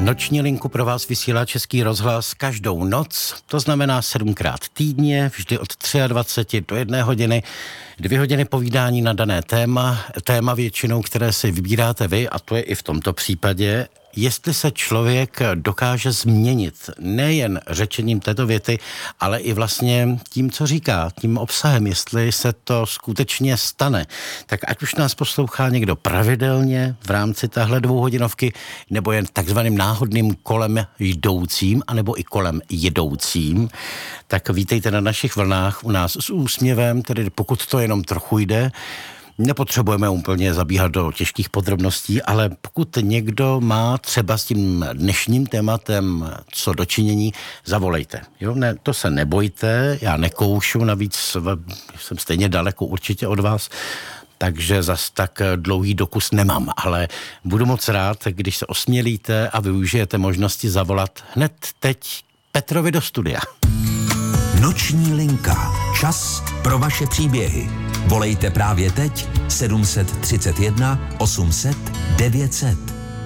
Noční linku pro vás vysílá Český rozhlas každou noc, to znamená 7krát týdně, vždy od 23 do 1 hodiny, 2 hodiny povídání na dané téma většinou, které si vybíráte vy, a to je i v tomto případě, jestli se člověk dokáže změnit nejen řečením této věty, ale i vlastně tím, co říká, tím obsahem, jestli se to skutečně stane. Tak ať už nás poslouchá někdo pravidelně v rámci téhle 2hodinovky, nebo jen takzvaným náhodným kolem jdoucím, anebo i kolem jedoucím, tak vítejte na našich vlnách u nás s úsměvem, tedy pokud to jenom trochu jde. Nepotřebujeme úplně zabíhat do těžkých podrobností, ale pokud někdo má třeba s tím dnešním tématem co dočinění, zavolejte. Jo, ne, to se nebojte, já nekoušu, navíc jsem stejně daleko určitě od vás, takže zas tak dlouhý dokus nemám, ale budu moc rád, když se osmělíte a využijete možnosti zavolat hned teď Petrovi do studia. Noční linka. Čas pro vaše příběhy. Volejte právě teď 731 800 900.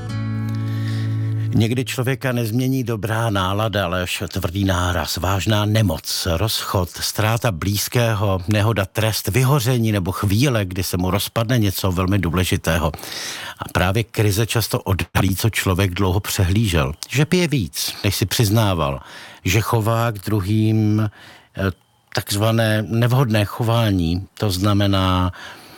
Někdy člověka nezmění dobrá nálada, ale až tvrdý náraz, vážná nemoc, rozchod, ztráta blízkého, nehoda, trest, vyhoření nebo chvíle, kdy se mu rozpadne něco velmi důležitého. A právě krize často odhalí, co člověk dlouho přehlížel. Že pije víc, než si přiznával. Že chová k druhým takzvané nevhodné chování. To znamená,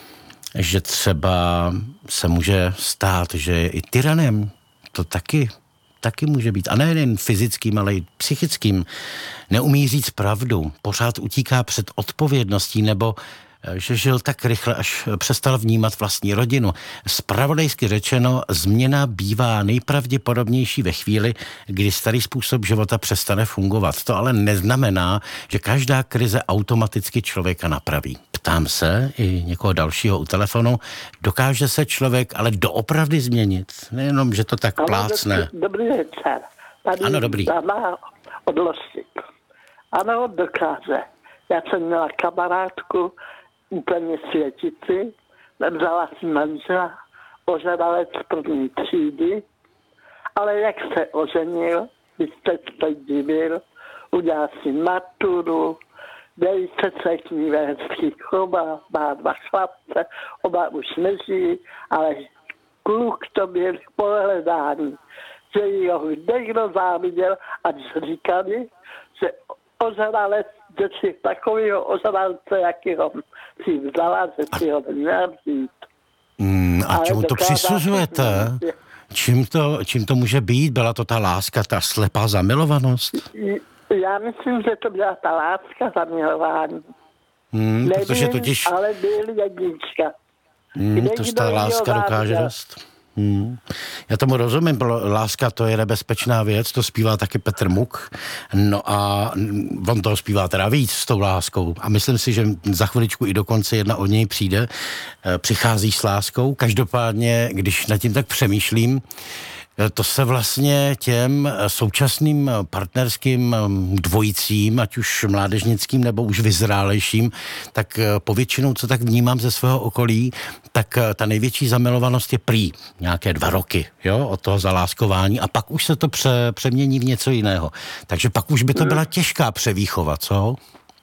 že třeba se může stát, že je i tyranem. To taky může být. A nejen fyzickým, ale i psychickým. Neumí říct pravdu, pořád utíká před odpovědností, nebo že žil tak rychle, až přestal vnímat vlastní rodinu. Zpravodajsky řečeno, změna bývá nejpravděpodobnější ve chvíli, kdy starý způsob života přestane fungovat. To ale neznamená, že každá krize automaticky člověka napraví. Ptám se i někoho dalšího u telefonu, dokáže se člověk ale doopravdy změnit? Nejenom, že to tak plácne. Dobrý večer. Tady ano, dobrý. Dana Odlosík. Ano, dokáže. Já jsem měla kamarádku, úplně světici, vzala si manžela, ožralec první třídy, ale jak se oženil, vy jste se divil, udělal si maturu, velice se k ní hezky chová, má 2 chlapce, oba už nežijí, ale kluk to byl k pohledání, že jeho někdo záviděl a říkali, že ožralec, že si takovýho ožralce, jakýho si vzala, že si ho neměla vzít. A čemu to přisuzujete? Čím to může být? Byla to ta láska, ta slepá zamilovanost? Já myslím, že to byla ta láska zamilování. Protože totiž... ale byl jednička. To ta láska dokáže dost. Já tomu rozumím, láska to je nebezpečná věc, to zpívá taky Petr Muk, no a on toho zpívá teda víc s tou láskou a myslím si, že za chviličku i dokonce jedna od něj přijde, přichází s láskou, každopádně, když nad tím tak přemýšlím, to se vlastně těm současným partnerským dvojicím, ať už mládežnickým nebo už vyzrálejším, tak povětšinou, co tak vnímám ze svého okolí, tak ta největší zamilovanost je prý nějaké 2 roky, jo, od toho zaláskování a pak už se to přemění v něco jiného. Takže pak už by to byla těžká převýchova, co?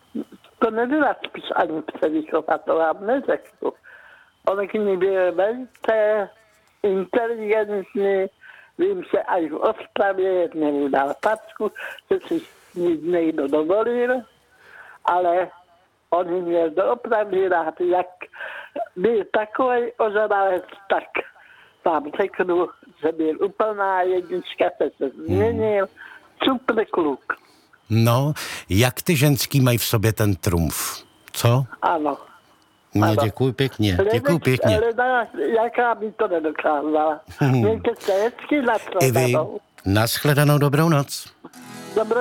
To nebyla spíš ani převýchova, to vám neřeknu. On k ní byl velice inteligentní. Vím, že až v Ostravě jednou dal packu, že si nic někdo dovolil, ale on měl doopravdy rád, jak byl takový ožralec, tak vám řeknu, že byl úplná jednička, se změnil, super kluk. No, jak ty ženský mají v sobě ten trumf, co? Ano. No, děkuji pěkně, děkuji pěkně. Jaká by to nedokázala. Mějte se hezky, I vy, nashledanou, dobrou noc. Dobrou